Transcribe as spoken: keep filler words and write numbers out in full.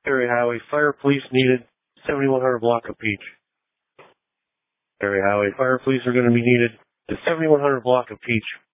Area Highway Fire Police needed, seventy-one hundred block of Peach. Area Highway Fire Police are going to be needed, the seventy-one hundred block of Peach.